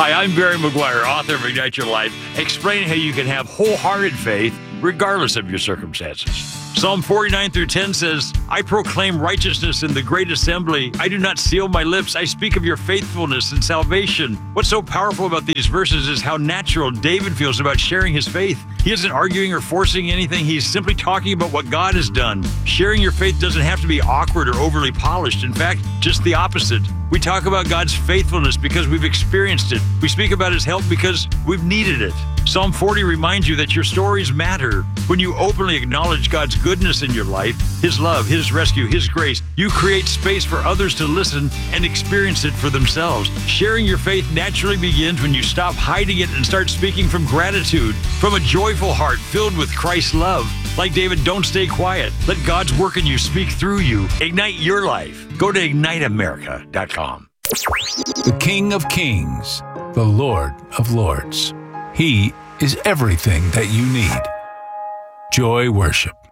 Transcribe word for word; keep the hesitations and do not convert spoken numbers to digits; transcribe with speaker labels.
Speaker 1: Hi, I'm Barry McGuire, author of Ignite Your Life, explaining how you can have wholehearted faith regardless of your circumstances. Psalm forty-nine through ten says, I proclaim righteousness in the great assembly. I do not seal my lips. I speak of your faithfulness and salvation. What's so powerful about these verses is how natural David feels about sharing his faith. He isn't arguing or forcing anything. He's simply talking about what God has done. Sharing your faith doesn't have to be awkward or overly polished. In fact, just the opposite. We talk about God's faithfulness because we've experienced it. We speak about his help because we've needed it. Psalm forty reminds you that your stories matter. When you openly acknowledge God's goodness in your life, his love, his rescue, his grace, you create space for others to listen and experience it for themselves. Sharing your faith naturally begins when you stop hiding it and start speaking from gratitude, from a joyful heart filled with Christ's love. Like David, don't stay quiet. Let God's work in you speak through you. Ignite your life. Go to ignite america dot com.
Speaker 2: The King of Kings, the Lord of Lords. He is everything that you need. Joy Worship.